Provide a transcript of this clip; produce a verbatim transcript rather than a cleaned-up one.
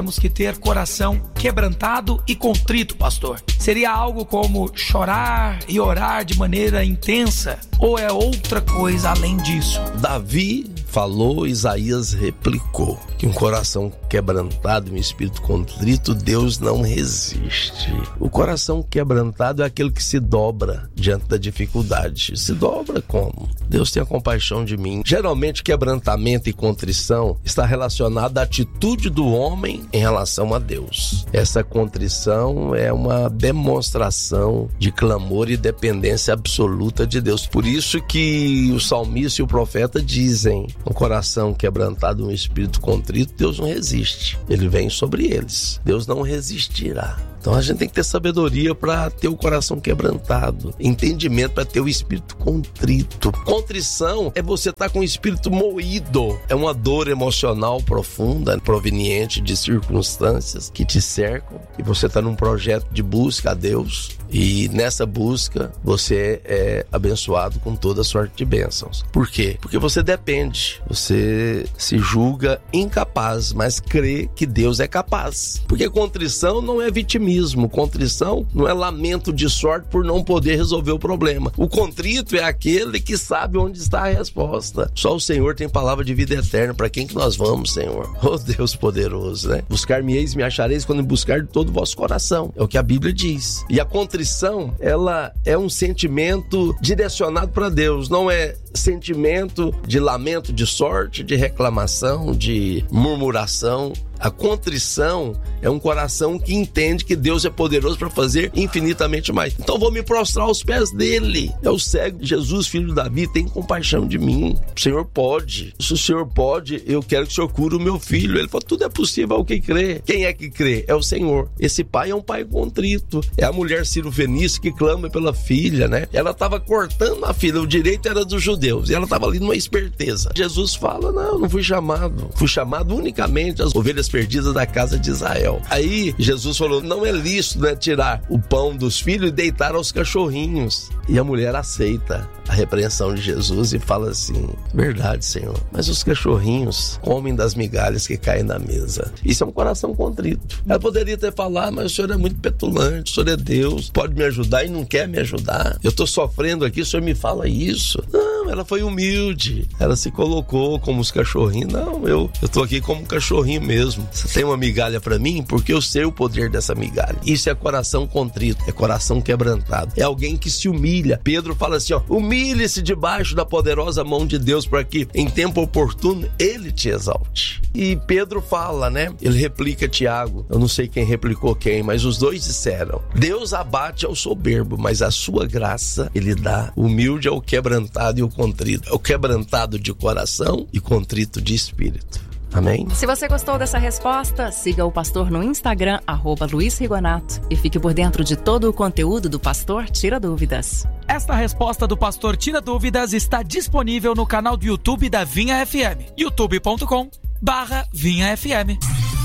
Temos que ter coração quebrantado e contrito, pastor. Seria algo como chorar e orar de maneira intensa? Ou é outra coisa além disso? Davi falou, Isaías replicou, que um coração quebrantado e um espírito contrito, Deus não resiste. O coração quebrantado é aquele que se dobra diante da dificuldade. Se dobra como? Deus tenha compaixão de mim. Geralmente, quebrantamento e contrição está relacionado à atitude do homem em relação a Deus. Essa contrição é uma demonstração de clamor e dependência absoluta de Deus. Por isso que o salmista e o profeta dizem: um coração quebrantado e um espírito contrito, Deus não resiste. Ele vem sobre eles. Deus não resistirá. Então a gente tem que ter sabedoria para ter o coração quebrantado, entendimento para ter o espírito contrito. Contrição é você estar com o espírito moído, é uma dor emocional profunda, proveniente de circunstâncias que te cercam, e você está num projeto de busca a Deus, e nessa busca você é abençoado com toda sorte de bênçãos. Por quê? Porque você depende, você se julga incapaz, mas crê que Deus é capaz. Porque contrição não é vitimismo. Contrição não é lamento de sorte por não poder resolver o problema. O contrito é aquele que sabe onde está a resposta. Só o Senhor tem palavra de vida eterna. Para quem que nós vamos, Senhor? Oh, Deus poderoso, né? Buscar-me-eis, me achareis quando me buscar de todo o vosso coração. É o que a Bíblia diz. E a contrição, ela é um sentimento direcionado para Deus. Não é sentimento de lamento de sorte, de reclamação, de murmuração. A contrição é um coração que entende que Deus é poderoso para fazer infinitamente mais. Então vou me prostrar aos pés dele. É o cego Jesus, filho de Davi, tem compaixão de mim. O Senhor pode. Se o Senhor pode, eu quero que o Senhor cure o meu filho. Ele falou: tudo é possível ao que crê. Quem é que crê? É o Senhor. Esse pai é um pai contrito. É a mulher Ciro-Fenícia que clama pela filha, né? Ela estava cortando a filha. O direito era dos judeus. E ela estava ali numa esperteza. Jesus fala: não, não fui chamado. Fui chamado unicamente as ovelhas perdidas da casa de Israel. Aí Jesus falou: não é lícito, né, tirar o pão dos filhos e deitar aos cachorrinhos. E a mulher aceita a repreensão de Jesus e fala assim: verdade, Senhor, mas os cachorrinhos comem das migalhas que caem na mesa. Isso é um coração contrito. Ela poderia ter falado: mas o Senhor é muito petulante, o Senhor é Deus, pode me ajudar, e não quer me ajudar. Eu estou sofrendo aqui, o Senhor me fala isso. Não, ela foi humilde. Ela se colocou como os cachorrinhos. Não, eu estou aqui como um cachorrinho mesmo. Você tem uma migalha para mim? Porque eu sei o poder dessa migalha. Isso é coração contrito, é coração quebrantado. É alguém que se humilha. Pedro fala assim, ó: humilhe-se debaixo da poderosa mão de Deus para que em tempo oportuno ele te exalte. E Pedro fala, né? Ele replica Tiago. Eu não sei quem replicou quem, mas os dois disseram: Deus abate ao soberbo, mas a sua graça ele dá humilde ao quebrantado e o contrito. O quebrantado de coração e contrito de espírito. Amém? Se você gostou dessa resposta, siga o pastor no Instagram, arroba Luiz Rigonato, e fique por dentro de todo o conteúdo do Pastor Tira Dúvidas. Esta resposta do Pastor Tira Dúvidas está disponível no canal do YouTube da Vinha F M, youtube ponto com barra Vinha F M.